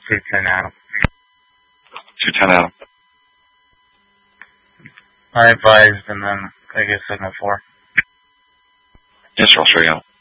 210 Adam. 210 Adam. I advised, and then I get signal 4. Yes, sir, I'll show you out.